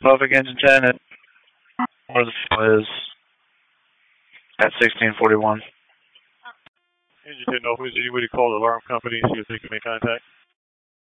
Norfolk Engine 10 at where the fuel is at 1641. Engine 10 Norfolk, is anybody call the alarm company, see if they can make contact?